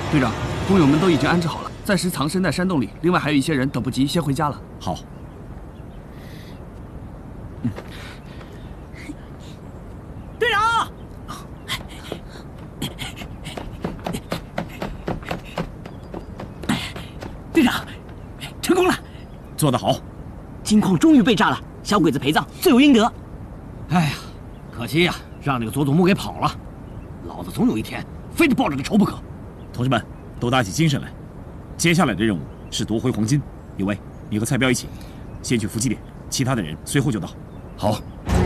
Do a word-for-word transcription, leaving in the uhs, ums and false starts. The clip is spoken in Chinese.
队长，工友们都已经安置好了，暂时藏身在山洞里。另外还有一些人等不及，先回家了。 好。 嗯。队长，队长，成功了！ 做得好。 金矿终于被炸了，小鬼子陪葬，罪有应得。 哎呀，可惜呀、啊，让那个佐佐木给跑了。老子总有一天非得报这个仇不可。 同志们，都打起精神来！接下来的任务是夺回黄金。有为，你和蔡彪一起，先去伏击点，其他的人随后就到。 好。